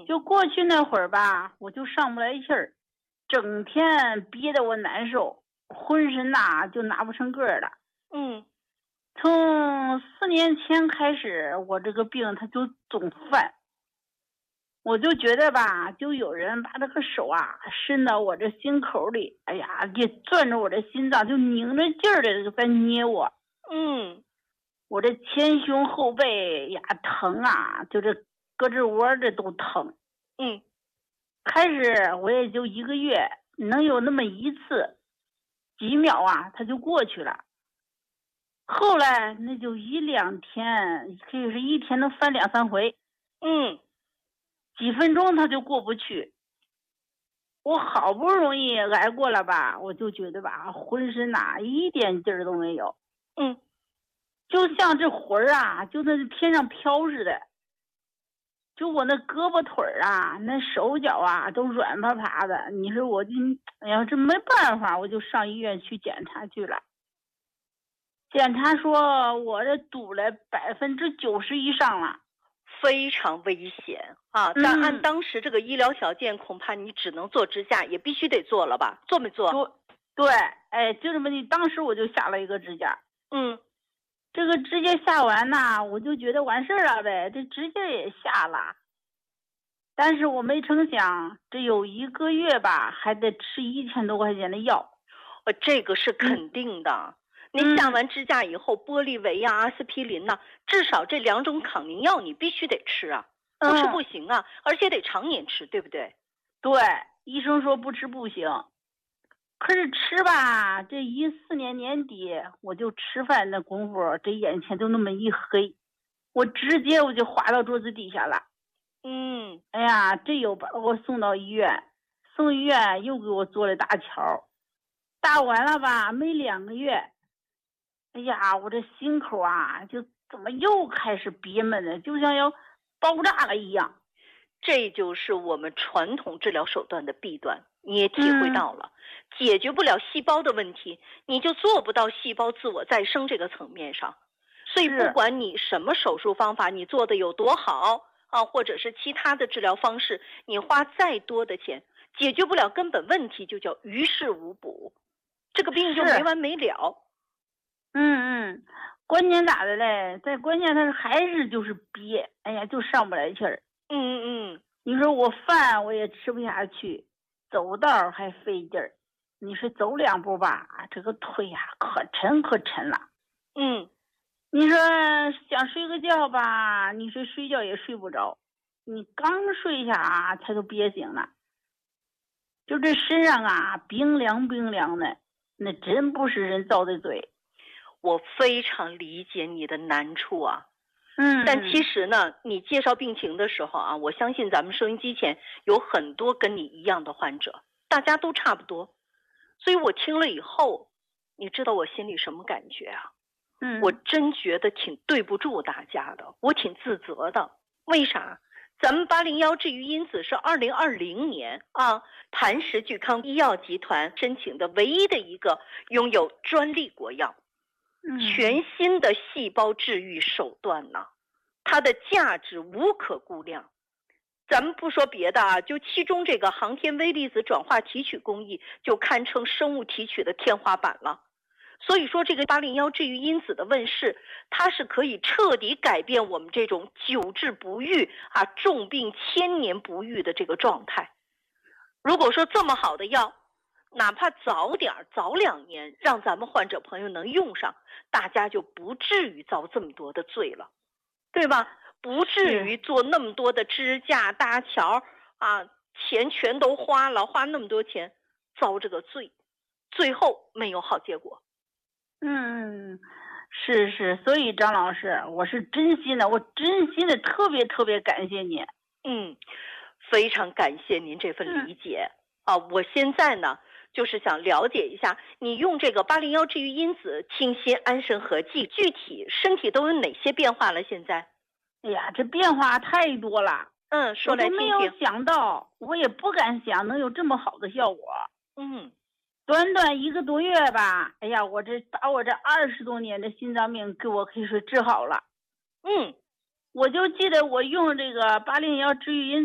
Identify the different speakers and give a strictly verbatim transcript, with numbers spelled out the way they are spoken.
Speaker 1: 就过去那会儿吧，我就上不来气儿，整天憋得我难受，浑身呐就拿不成个儿了。
Speaker 2: 嗯，
Speaker 1: 从四年前开始，我这个病它就总犯，我就觉得吧，就有人把这个手啊伸到我这心口里，哎呀，就攥着我这心脏，就拧着劲儿的就在捏我。
Speaker 2: 嗯，
Speaker 1: 我这前胸后背呀疼啊，就这胳肢窝这都疼。
Speaker 2: 嗯，
Speaker 1: 开始我也就一个月能有那么一次，几秒啊，它就过去了。后来那就一两天，可以是一天能翻两三回。
Speaker 2: 嗯，
Speaker 1: 几分钟它就过不去。我好不容易挨过了吧，我就觉得吧，浑身呐、一点劲儿都没有。
Speaker 2: 嗯，
Speaker 1: 就像这魂儿啊，就在天上飘似的。就我那胳膊腿儿啊，那手脚啊，都软趴趴的。你说我就，哎呀，这没办法，我就上医院去检查去了。检查说我这堵了百分之九十以上了，
Speaker 2: 非常危险啊！
Speaker 1: 嗯
Speaker 2: 但按当时这个医疗条件，恐怕你只能做支架，也必须得做了吧？做没做？
Speaker 1: 对，哎，就这么的。当时我就下了一个支架。
Speaker 2: 嗯，
Speaker 1: 这个指甲下完呐，我就觉得完事儿了呗，这指甲也下了。但是我没成想，这有一个月吧，还得吃一千多块钱的药。
Speaker 2: 呃，这个是肯定的。
Speaker 1: 嗯、
Speaker 2: 你下完支架以后，玻利维呀、阿司匹林呐、啊，至少这两种抗凝药你必须得吃啊，不吃不行啊，嗯、而且得常年吃，对不对？
Speaker 1: 对，医生说不吃不行。可是吃吧，这一四年年底我就吃饭的功夫，这眼前就那么一黑，我直接我就滑到桌子底下了。
Speaker 2: 嗯，
Speaker 1: 哎呀，这又把我送到医院，送医院又给我做了搭桥，搭完了吧，没两个月，哎呀，我这心口啊，就怎么又开始憋闷了，就像要爆炸了一样。
Speaker 2: 这就是我们传统治疗手段的弊端，你也体会到了，嗯、解决不了细胞的问题，你就做不到细胞自我再生这个层面上。所以不管你什么手术方法，你做的有多好啊，或者是其他的治疗方式，你花再多的钱，解决不了根本问题，就叫于事无补，这个病就没完没了。
Speaker 1: 嗯嗯，关键咋的嘞？再关键它还是就是憋，哎呀，就上不来气儿。
Speaker 2: 嗯嗯嗯，
Speaker 1: 你说我饭我也吃不下去，走道还费劲儿。你说走两步吧，这个腿呀、啊、可沉可沉了。
Speaker 2: 嗯，
Speaker 1: 你说想睡个觉吧，你说睡觉也睡不着，你刚睡下啊，他就憋醒了。就这身上啊，冰凉冰凉的，那真不是人造的嘴。
Speaker 2: 我非常理解你的难处啊。
Speaker 1: 嗯，
Speaker 2: 但其实呢，你介绍病情的时候啊，我相信咱们收音机前有很多跟你一样的患者，大家都差不多，所以我听了以后，你知道我心里什么感觉啊？
Speaker 1: 嗯，
Speaker 2: 我真觉得挺对不住大家的，我挺自责的。为啥？咱们八零幺治愈因子是二零二零年啊，磐石聚康医药集团申请的唯一的一个拥有专利国药。全新的细胞治愈手段呢，它的价值无可估量。咱们不说别的啊，就其中这个航天微粒子转化提取工艺就堪称生物提取的天花板了。所以说这个八零幺治愈因子的问世，它是可以彻底改变我们这种久治不愈啊、重病千年不愈的这个状态。如果说这么好的药，哪怕早点早两年让咱们患者朋友能用上，大家就不至于遭这么多的罪了，对吧？不至于做那么多的支架搭桥啊，钱全都花了，花那么多钱遭这个罪，最后没有好结果。
Speaker 1: 嗯，是是，所以张老师，我是真心的，我真心的特别特别感谢你。
Speaker 2: 嗯，非常感谢您这份理解、嗯、啊！我现在呢就是想了解一下，你用这个八零幺治愈因子清心安神合剂，具体身体都有哪些变化了？现在，
Speaker 1: 哎呀，这变化太多了。
Speaker 2: 嗯，说来听听。
Speaker 1: 我都没有想到，我也不敢想能有这么好的效果。
Speaker 2: 嗯，
Speaker 1: 短短一个多月吧，哎呀，我这把我这二十多年的心脏病给我可以说治好了。
Speaker 2: 嗯，
Speaker 1: 我就记得我用这个八零幺治愈因